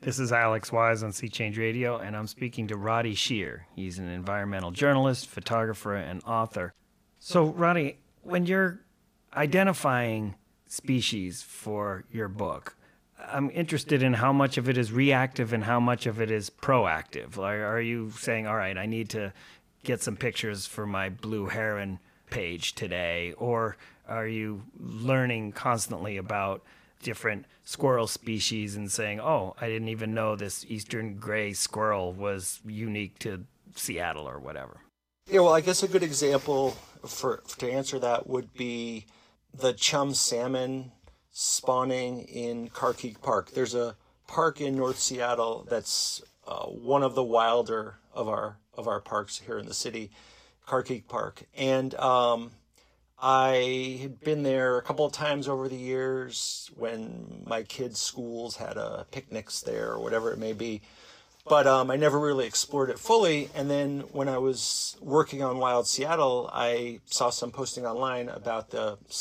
This is Alex Wise on Sea Change Radio, and I'm speaking to Roddy Shear. He's an environmental journalist, photographer, and author. So, Roddy, when you're identifying species for your book, I'm interested in how much of it is reactive and how much of it is proactive. Are you saying, all right, I need to get some pictures for my blue heron page today, or are you learning constantly about different squirrel species and saying, oh, I didn't even know this eastern gray squirrel was unique to Seattle or whatever? Yeah, well, I guess a good example to answer that would be the chum salmon spawning in Carkeek Park. There's a park in North Seattle that's one of the wilder of our parks here in the city, Carkeek Park. And I had been there a couple of times over the years when my kids' schools had picnics there or whatever it may be. But I never really explored it fully. And then when I was working on Wild Seattle, I saw some posting online about the